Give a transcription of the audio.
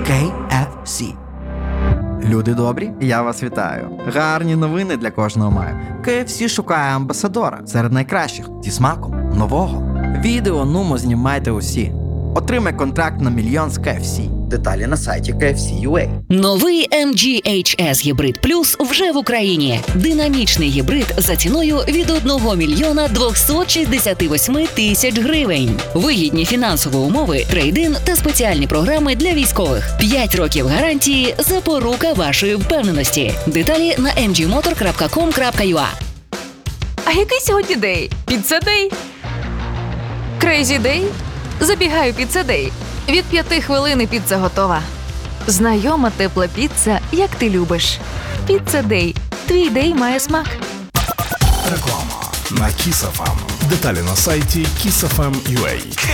KFC. Люди добрі, я вас вітаю. Гарні новини для кожного маю. KFC шукає амбасадора серед найкращих зі смаком нового. Відео нумо знімайте усі. Отримай контракт на 1 мільйон з KFC. Деталі на сайті KFC.ua. Новий MG HS Гібрид Плюс вже в Україні. Динамічний гібрид за ціною від 1 мільйона 268 тисяч гривень. Вигідні фінансові умови, трейд-ін та спеціальні програми для військових. 5 років гарантії – запорука вашої впевненості. Деталі на mgmotor.com.ua. А який сьогодні день? Піцца-дей? Крейзі-дей? Забігаю піцца-дей. Від 5 хвилин піца готова. Знайома тепла піца, як ти любиш. Піцца-дей. Твій дей має смак. Реклама на Kiss FM. Деталі на сайті kissfm.ua.